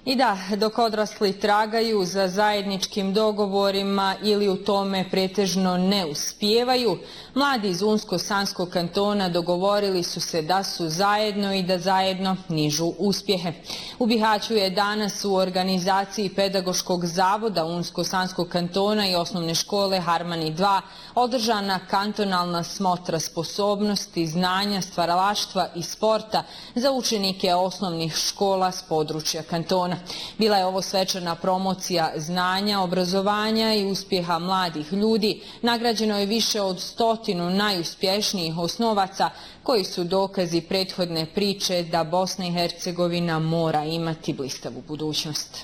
I da, dok odrasli tragaju za zajedničkim dogovorima ili u tome pretežno ne uspijevaju, mladi iz Unsko-Sanskog kantona dogovorili su se da su zajedno i da zajedno nižu uspjehe. U Bihaću je danas u organizaciji Pedagoškog zavoda Unsko-Sanskog kantona i osnovne škole Harmani 2 održana kantonalna smotra sposobnosti, znanja, stvaralaštva i sporta za učenike osnovnih škola s područja kantona. Bila je ovo svečana promocija znanja, obrazovanja i uspjeha mladih ljudi. Nagrađeno je više od 100 najuspješnijih osnovaca koji su dokazi prethodne priče da Bosna i Hercegovina mora imati blistavu budućnost.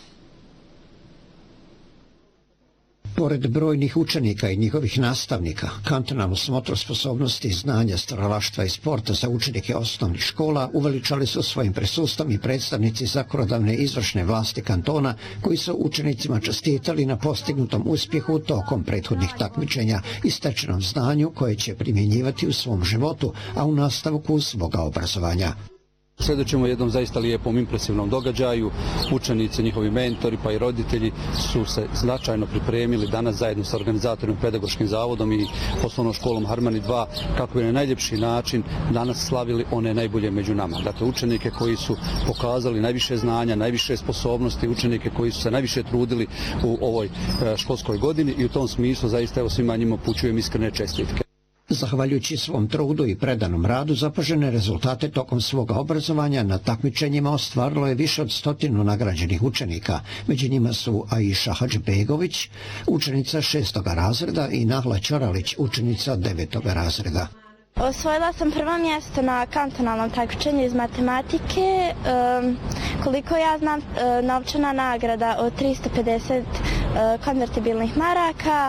Pored brojnih učenika i njihovih nastavnika, kantonalnu smotru sposobnosti, znanja, stvaralaštva i sporta za učenike osnovnih škola uveličali su svojim prisustvom i predstavnici zakonodavne izvršne vlasti kantona koji su učenicima čestitali na postignutom uspjehu tokom prethodnih takmičenja i stečenom znanju koje će primjenjivati u svom životu, a u nastavku svoga obrazovanja. Svjedočimo jednom zaista lijepom, impresivnom događaju. Učenici, njihovi mentori pa i roditelji su se značajno pripremili danas zajedno sa organizatorima Pedagoškim zavodom i osnovnom školom Harmani 2 kako bi na najljepši način danas slavili one najbolje među nama. Dakle, učenike koji su pokazali najviše znanja, najviše sposobnosti, učenike koji su se najviše trudili u ovoj školskoj godini i u tom smislu zaista evo svima njima upućujem iskrene čestitke. Zahvaljujući svom trudu i predanom radu, zapažene rezultate tokom svoga obrazovanja na takmičenjima ostvarilo je više od 100 nagrađenih učenika. Među njima su Aisha Hadžbegović, učenica 6. razreda i Nahla Ćoralić, učenica 9. razreda. Osvojila sam prvo mjesto na kantonalnom takmičenju iz matematike. Koliko ja znam, novčana nagrada od 350 konvertibilnih maraka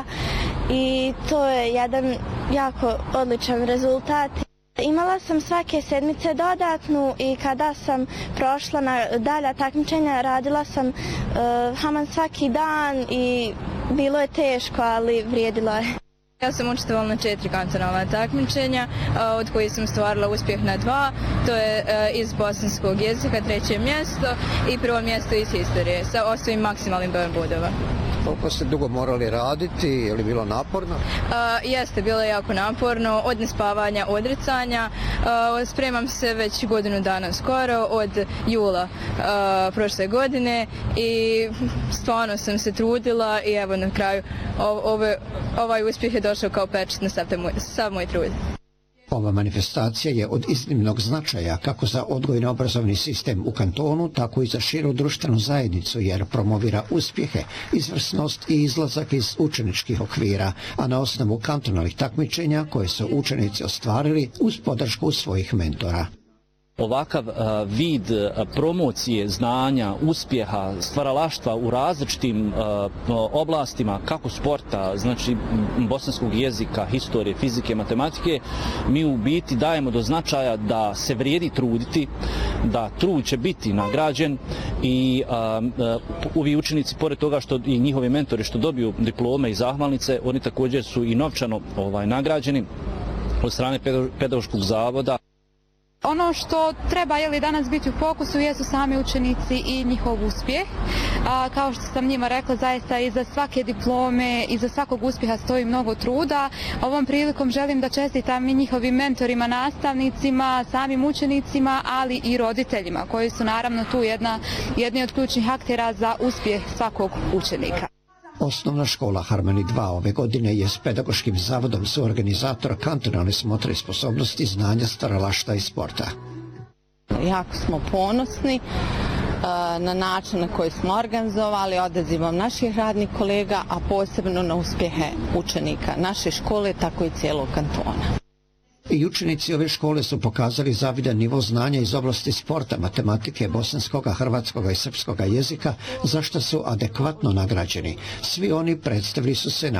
i to je jedan jako odličan rezultat. Imala sam svake sedmice dodatnu i kada sam prošla na dalja takmičenja radila sam haman svaki dan i bilo je teško, ali vrijedilo je. Ja sam učestvovala na 4 kantonalna takmičenja, od kojih sam stvarila uspjeh na 2. To je iz bosanskog jezika 3. mjesto i 1. mjesto iz historije sa osvojim maksimalnim brojem bodova. Koliko ste dugo morali raditi? Je li bilo naporno? Jeste, bilo je jako naporno, od nespavanja, odricanja. Spremam se već godinu dana skoro, od jula prošle godine i stvarno sam se trudila i evo na kraju ovaj uspjeh je došao kao pečat na sav moj trud. Ova manifestacija je od iznimnog značaja kako za odgojno-obrazovni sistem u kantonu, tako i za širu društvenu zajednicu jer promovira uspjehe, izvrsnost i izlazak iz učeničkih okvira, a na osnovu kantonalnih takmičenja koje su učenici ostvarili uz podršku svojih mentora. Ovakav vid promocije znanja, uspjeha, stvaralaštva u različitim oblastima, kako sporta, znači bosanskog jezika, historije, fizike, matematike, mi u biti dajemo do značaja da se vrijedi truditi, da trud će biti nagrađen i ovi učenici, pored toga što i njihovi mentori što dobiju diplome i zahvalnice, oni također su i novčano nagrađeni od strane Pedagoškog zavoda. Ono što treba danas biti u fokusu jesu sami učenici i njihov uspjeh. Kao što sam njima rekla, zaista iza svake diplome, iza svakog uspjeha stoji mnogo truda. Ovom prilikom želim da čestitam i njihovim mentorima, nastavnicima, samim učenicima, ali i roditeljima koji su naravno tu jedni od ključnih aktera za uspjeh svakog učenika. Osnovna škola Harmani 2 ove godine je s Pedagoškim zavodom suorganizator kantonalne smotre sposobnosti, znanja, stvaralaštva i sporta. Jako smo ponosni na način na koji smo organizovali, odazivom naših radnih kolega, a posebno na uspjehe učenika naše škole, tako i cijelog kantona. I učenici ove škole su pokazali zavidan nivo znanja iz oblasti sporta, matematike, bosanskoga, hrvatskoga i srpskoga jezika, za što su adekvatno nagrađeni. Svi oni predstavili su se na